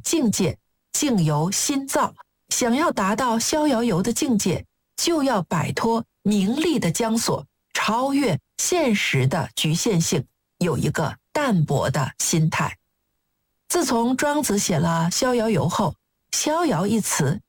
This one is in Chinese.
境界，境由心造。想要达到逍遥游的境界，就要摆脱名利的枷锁，超越现实的局限性，有一个淡泊的心态。自从庄子写了《逍遥游》后，逍遥一词